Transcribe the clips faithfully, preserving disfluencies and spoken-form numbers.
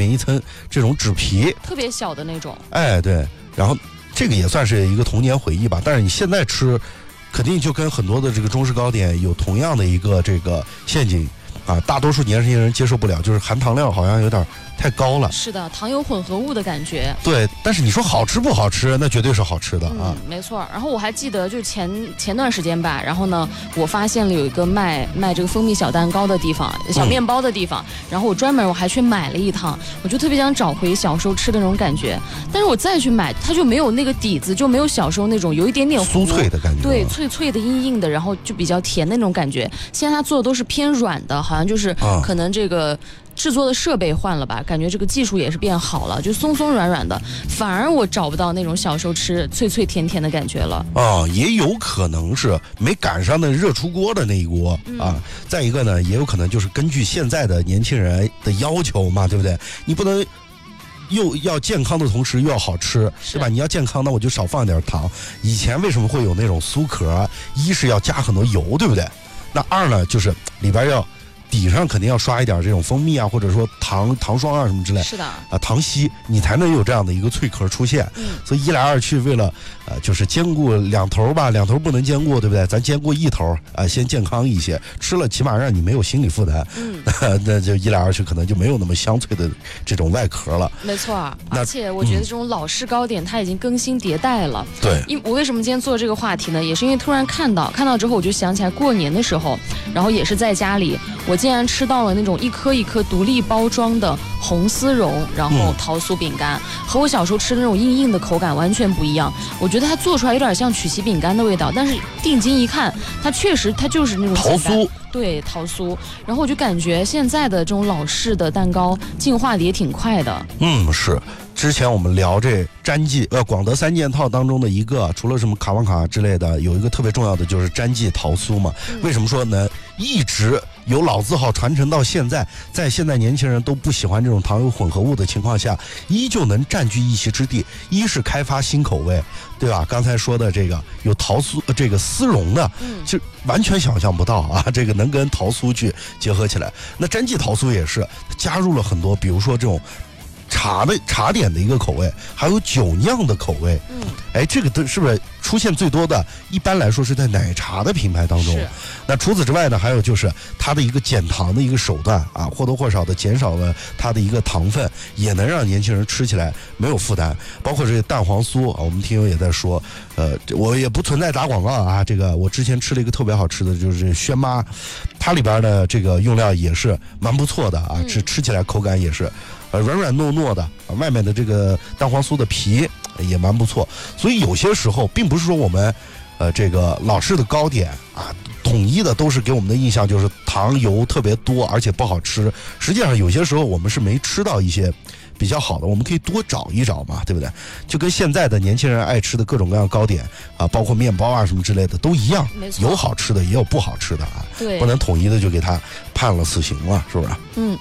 面一层这种纸皮， 特别小的那种。 哎，对，然后这个也算是一个童年回忆吧。但是你现在吃，肯定就跟很多的这个中式糕点有同样的一个这个陷阱啊，大多数年轻人接受不了，就是含糖量好像有点太高了。 是的，糖油混合物的感觉。 对，但是你说好吃不好吃，那绝对是好吃的啊。 嗯，没错。然后我还记得，就是前前段时间吧，然后呢，我发现了有一个卖卖这个蜂蜜小蛋糕的地方，小面包的地方，嗯、然后我专门我还去买了一趟，我就特别想找回小时候吃的那种感觉。但是我再去买，它就没有那个底子，就没有小时候那种有一点点酥脆的感觉。 对，脆脆的、硬硬的，然后就比较甜的那种感觉。现在它做的都是偏软的，好像就是可能这个。制作的设备换了吧，感觉这个技术也是变好了，就松松软软的，反而我找不到那种小时候吃脆脆甜甜的感觉了。 啊，也有可能是没赶上那热出锅的那一锅、嗯、啊。再一个呢，也有可能就是根据现在的年轻人的要求嘛，对不对？你不能又要健康的同时又要好吃，对吧？你要健康，那我就少放点糖。以前为什么会有那种酥壳？一是要加很多油，对不对？那二呢，就是里边要。底上肯定要刷一点这种蜂蜜啊，或者说糖糖霜啊什么之类， 是的啊，糖稀，你才能有这样的一个脆壳出现。 嗯， 所以一来二去，为了呃就是兼顾两头吧，两头不能兼顾，对不对？咱兼顾一头啊、呃，先健康一些，吃了起码让你没有心理负担。 嗯， 那就一来二去，可能就没有那么香脆的这种外壳了。 没错，而且我觉得这种老式糕点它已经更新迭代了。 对、嗯， 因我为什么今天做这个话题呢？也是因为突然看到，看到之后我就想起来过年的时候，然后也是在家里，我竟然吃到了那种一颗一颗独立包装的红丝绒，然后桃酥饼干、嗯，和我小时候吃的那种硬硬的口感完全不一样。我觉得它做出来有点像曲奇饼干的味道，但是定睛一看，它确实它就是那种桃酥， 对，桃酥。然后我就感觉现在的这种老式的蛋糕进化的也挺快的。 嗯，是。之前我们聊这詹记呃广德三件套当中的一个，除了什么卡旺卡之类的，有一个特别重要的就是詹记桃酥嘛、嗯。为什么说呢？一直有老字号传承到现在，在现在年轻人都不喜欢这种糖油混合物的情况下，依旧能占据一席之地。一是开发新口味，对吧？刚才说的这个有桃酥这个丝绒的，就完全想象不到啊，这个能跟桃酥去结合起来。那詹记桃酥也是加入了很多，比如说这种。茶的茶点的一个口味，还有酒酿的口味，嗯，哎，这个都是不是出现最多的？一般来说是在奶茶的品牌当中。那除此之外呢，还有就是它的一个减糖的一个手段啊，或多或少的减少了它的一个糖分，也能让年轻人吃起来没有负担。包括这个蛋黄酥啊，我们听友也在说，呃，我也不存在打广告啊。这个我之前吃了一个特别好吃的，就是轩妈，它里边的这个用料也是蛮不错的啊，吃、嗯、吃起来口感也是。呃，软软糯糯的，外面的这个蛋黄酥的皮也蛮不错，所以有些时候并不是说我们，呃，这个老式的糕点啊，统一的都是给我们的印象就是糖油特别多，而且不好吃。实际上有些时候我们是没吃到一些比较好的，我们可以多找一找嘛，对不对？就跟现在的年轻人爱吃的各种各样糕点啊，包括面包啊什么之类的都一样，有好吃的也有不好吃的啊， 对， 不能统一的就给他判了死刑了，是不是？ 嗯。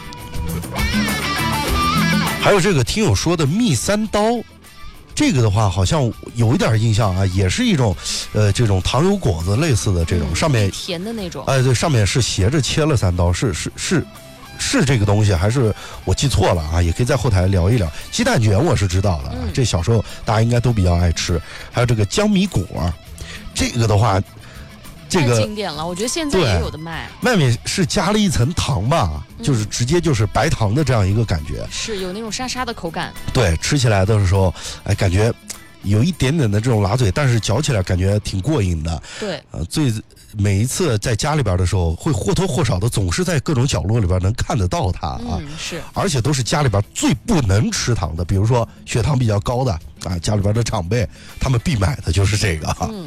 还有这个听友说的蜜三刀，这个的话好像有一点印象啊，也是一种呃这种糖油果子类似的这种，嗯、上面甜的那种， 哎、呃、对，上面是斜着切了三刀，是是是是这个东西，还是我记错了啊？也可以在后台聊一聊。鸡蛋卷我是知道的，啊嗯、这小时候大家应该都比较爱吃。还有这个江米果，这个的话。这个太经典了，我觉得现在也有的卖。 外面是加了一层糖吧，嗯、就是直接就是白糖的这样一个感觉， 是有那种沙沙的口感。 对，吃起来的时候，哎，感觉有一点点的这种辣嘴，但是嚼起来感觉挺过瘾的。 对， 呃，最每一次在家里边的时候，会或多或少的总是在各种角落里边能看得到它啊。 嗯，是， 而且都是家里边最不能吃糖的，比如说血糖比较高的啊，家里边的长辈他们必买的就是这个啊。 嗯。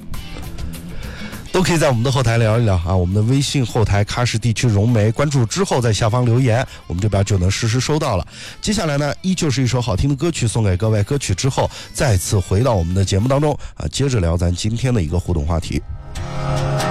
都可以在我们的后台聊一聊啊，我们的微信后台喀什地区融媒，关注之后在下方留言，我们这边就能实时收到了。接下来呢，依旧是一首好听的歌曲送给各位，歌曲之后再次回到我们的节目当中啊，接着聊咱今天的一个互动话题。